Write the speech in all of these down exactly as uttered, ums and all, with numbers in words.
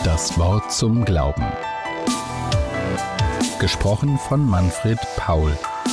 Das Wort zum Glauben. Gesprochen von Manfred Paul.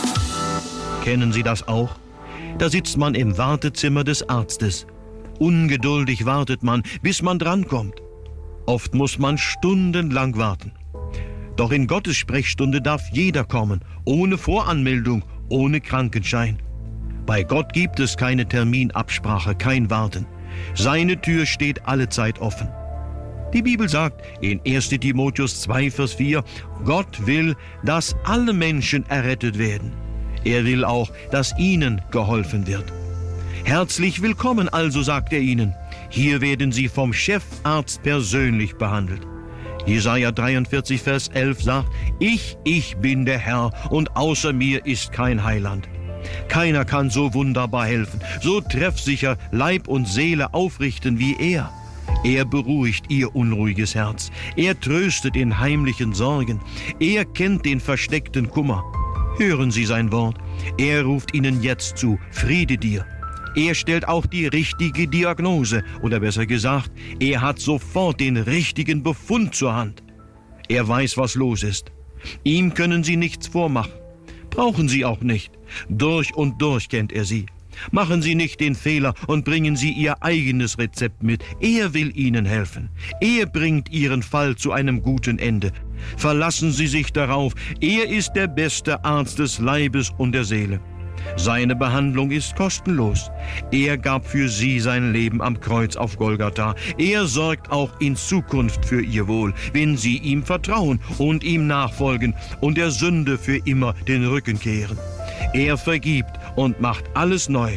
Kennen Sie das auch? Da sitzt man im Wartezimmer des Arztes. Ungeduldig wartet man, bis man drankommt. Oft muss man stundenlang warten. Doch in Gottes Sprechstunde darf jeder kommen, ohne Voranmeldung, ohne Krankenschein. Bei Gott gibt es keine Terminabsprache, kein Warten. Seine Tür steht allezeit offen. Die Bibel sagt in erster Timotheus zwei, Vers vier, Gott will, dass alle Menschen errettet werden. Er will auch, dass ihnen geholfen wird. Herzlich willkommen also, sagt er ihnen. Hier werden sie vom Chefarzt persönlich behandelt. Jesaja dreiundvierzig, Vers elf sagt, Ich, ich bin der Herr und außer mir ist kein Heiland. Keiner kann so wunderbar helfen, so treffsicher Leib und Seele aufrichten wie er. Er beruhigt ihr unruhiges Herz. Er tröstet in heimlichen Sorgen. Er kennt den versteckten Kummer. Hören Sie sein Wort. Er ruft Ihnen jetzt zu, Friede dir. Er stellt auch die richtige Diagnose, oder besser gesagt, er hat sofort den richtigen Befund zur Hand. Er weiß, was los ist. Ihm können Sie nichts vormachen. Brauchen Sie auch nicht. Durch und durch kennt er Sie. Machen Sie nicht den Fehler und bringen Sie Ihr eigenes Rezept mit. Er will Ihnen helfen. Er bringt Ihren Fall zu einem guten Ende. Verlassen Sie sich darauf. Er ist der beste Arzt des Leibes und der Seele. Seine Behandlung ist kostenlos. Er gab für Sie sein Leben am Kreuz auf Golgatha. Er sorgt auch in Zukunft für Ihr Wohl, wenn Sie ihm vertrauen und ihm nachfolgen und der Sünde für immer den Rücken kehren. Er vergibt und macht alles neu.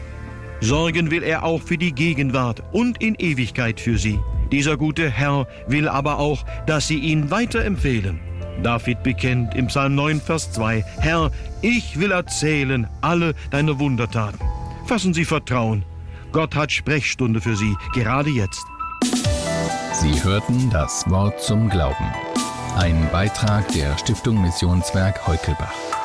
Sorgen will er auch für die Gegenwart und in Ewigkeit für Sie. Dieser gute Herr will aber auch, dass Sie ihn weiterempfehlen. David bekennt im Psalm neun, Vers zwei, Herr, ich will erzählen alle deine Wundertaten. Fassen Sie Vertrauen. Gott hat Sprechstunde für Sie, gerade jetzt. Sie hörten das Wort zum Glauben. Ein Beitrag der Stiftung Missionswerk Heukelbach.